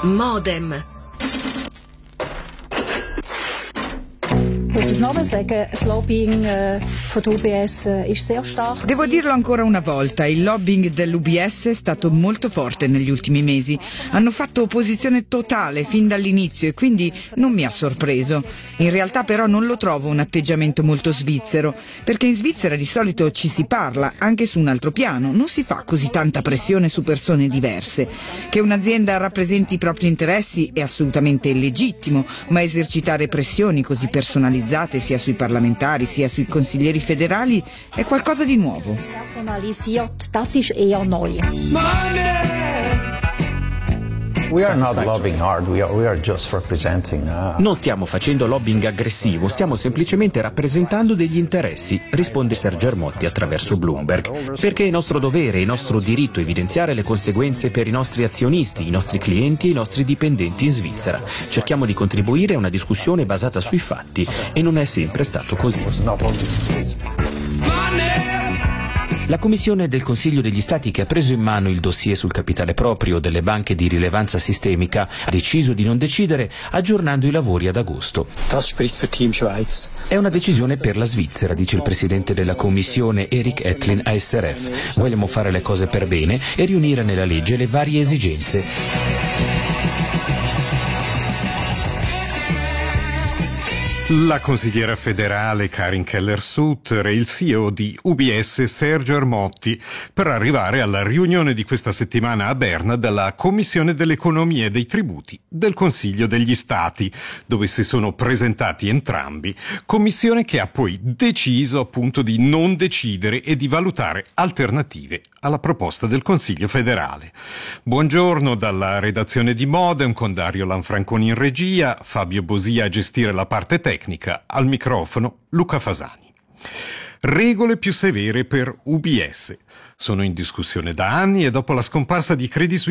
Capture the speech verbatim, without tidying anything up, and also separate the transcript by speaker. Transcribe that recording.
Speaker 1: Modem.
Speaker 2: Devo dirlo ancora una volta, il lobbying dell'U B S è stato molto forte negli ultimi mesi. Hanno fatto opposizione totale fin dall'inizio e quindi non mi ha sorpreso. In realtà però non lo trovo un atteggiamento molto svizzero, perché in Svizzera di solito ci si parla anche su un altro piano, non si fa così tanta pressione su persone diverse. Che un'azienda rappresenti i propri interessi è assolutamente legittimo, ma esercitare pressioni così personalizzate sia sui parlamentari sia sui consiglieri federali è qualcosa di nuovo.
Speaker 3: We are not lobbying hard, we are, we are just representing. Uh...
Speaker 4: Non stiamo facendo lobbying aggressivo, stiamo semplicemente rappresentando degli interessi, risponde Sergio Ermotti attraverso Bloomberg. Perché è nostro dovere, è nostro diritto evidenziare le conseguenze per i nostri azionisti, i nostri clienti e i nostri dipendenti in Svizzera. Cerchiamo di contribuire a una discussione basata sui fatti e non è sempre stato così. La Commissione del Consiglio degli Stati, che ha preso in mano il dossier sul capitale proprio delle banche di rilevanza sistemica, ha deciso di non decidere aggiornando i lavori ad agosto. È una decisione per la Svizzera, dice il presidente della Commissione Erik Etlin a S R F. Vogliamo fare le cose per bene e riunire nella legge le varie esigenze.
Speaker 5: La consigliera federale Karin Keller-Sutter e il C E O di U B S Sergio Ermotti per arrivare alla riunione di questa settimana a Berna della Commissione dell'Economia e dei Tributi del Consiglio degli Stati, dove si sono presentati entrambi, commissione che ha poi deciso appunto di non decidere e di valutare alternative alla proposta del Consiglio federale. Buongiorno dalla redazione di Modem con Dario Lanfranconi in regia, Fabio Bosia a gestire la parte tecnica, al microfono Luca Fasani. Regole più severe per U B S sono in discussione da anni e dopo la scomparsa di Credit Suisse